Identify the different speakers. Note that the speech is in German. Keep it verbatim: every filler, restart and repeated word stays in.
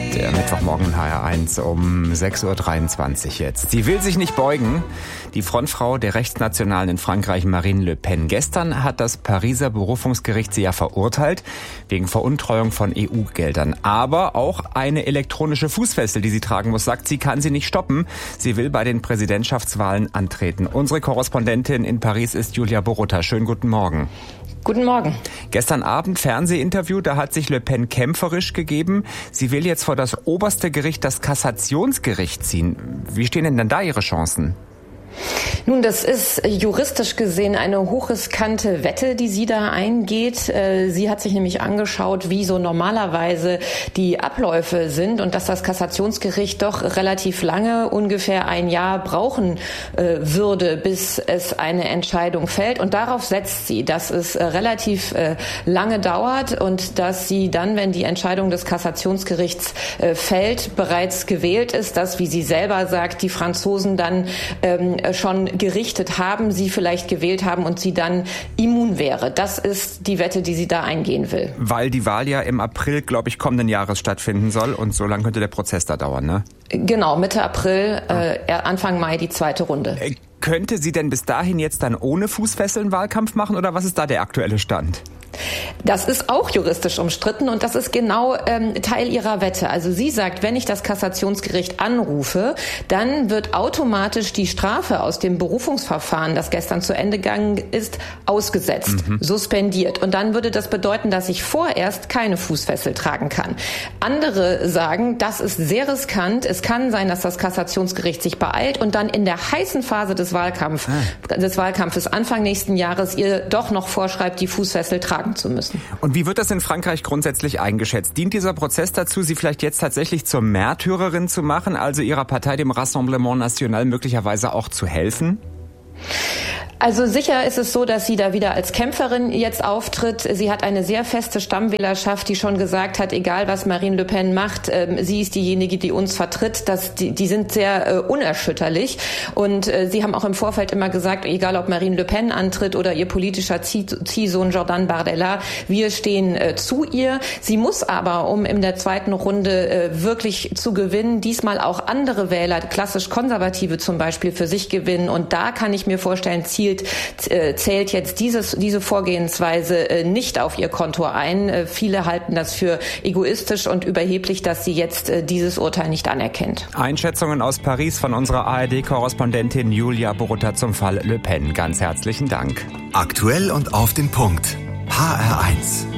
Speaker 1: Der Mittwochmorgen H R eins um sechs Uhr dreiundzwanzig jetzt. Sie will sich nicht beugen. Die Frontfrau der Rechtsnationalen in Frankreich, Marine Le Pen. Gestern hat das Pariser Berufungsgericht sie ja verurteilt, wegen Veruntreuung von E U-Geldern. Aber auch eine elektronische Fußfessel, die sie tragen muss, sagt sie, kann sie nicht stoppen. Sie will bei den Präsidentschaftswahlen antreten. Unsere Korrespondentin in Paris ist Julia Borutta. Schönen guten Morgen.
Speaker 2: Guten Morgen.
Speaker 1: Gestern Abend Fernsehinterview, da hat sich Le Pen kämpferisch gegeben. Sie will jetzt vor das oberste Gericht, das Kassationsgericht, ziehen. Wie stehen denn dann da ihre Chancen?
Speaker 2: Nun, das ist juristisch gesehen eine hochriskante Wette, die sie da eingeht. Sie hat sich nämlich angeschaut, wie so normalerweise die Abläufe sind und dass das Kassationsgericht doch relativ lange, ungefähr ein Jahr brauchen würde, bis es eine Entscheidung fällt. Und darauf setzt sie, dass es relativ lange dauert und dass sie dann, wenn die Entscheidung des Kassationsgerichts fällt, bereits gewählt ist, dass, wie sie selber sagt, die Franzosen dann ähm, schon gerichtet haben, sie vielleicht gewählt haben und sie dann immun wäre. Das ist die Wette, die sie da eingehen will.
Speaker 1: Weil die Wahl ja im April, glaube ich, kommenden Jahres stattfinden soll und so lange könnte der Prozess da dauern, ne?
Speaker 2: Genau, Mitte April, äh, Anfang Mai die zweite Runde.
Speaker 1: Äh, könnte sie denn bis dahin jetzt dann ohne Fußfesseln Wahlkampf machen oder was ist da der aktuelle Stand?
Speaker 2: Das ist auch juristisch umstritten und das ist genau ähm, Teil ihrer Wette. Also sie sagt, wenn ich das Kassationsgericht anrufe, dann wird automatisch die Strafe aus dem Berufungsverfahren, das gestern zu Ende gegangen ist, ausgesetzt, mhm. suspendiert. Und dann würde das bedeuten, dass ich vorerst keine Fußfessel tragen kann. Andere sagen, das ist sehr riskant. Es kann sein, dass das Kassationsgericht sich beeilt und dann in der heißen Phase des, Wahlkampf, ah. des Wahlkampfes Anfang nächsten Jahres ihr doch noch vorschreibt, die Fußfessel tragen zu müssen.
Speaker 1: Und wie wird das in Frankreich grundsätzlich eingeschätzt? Dient dieser Prozess dazu, sie vielleicht jetzt tatsächlich zur Märtyrerin zu machen, also ihrer Partei, dem Rassemblement National, möglicherweise auch zu helfen?
Speaker 2: Also sicher ist es so, dass sie da wieder als Kämpferin jetzt auftritt. Sie hat eine sehr feste Stammwählerschaft, die schon gesagt hat, egal was Marine Le Pen macht, äh, sie ist diejenige, die uns vertritt. Das, die, die sind sehr äh, unerschütterlich. Und äh, sie haben auch im Vorfeld immer gesagt, egal ob Marine Le Pen antritt oder ihr politischer Ziehsohn Jordan Bardella, wir stehen äh, zu ihr. Sie muss aber, um in der zweiten Runde äh, wirklich zu gewinnen, diesmal auch andere Wähler, klassisch Konservative zum Beispiel, für sich gewinnen. Und da kann ich mir vorstellen, Ziel zählt jetzt dieses, diese Vorgehensweise nicht auf ihr Konto ein. Viele halten das für egoistisch und überheblich, dass sie jetzt dieses Urteil nicht anerkennt.
Speaker 1: Einschätzungen aus Paris von unserer A R D-Korrespondentin Julia Borutta zum Fall Le Pen. Ganz herzlichen Dank.
Speaker 3: Aktuell und auf den Punkt. H R eins.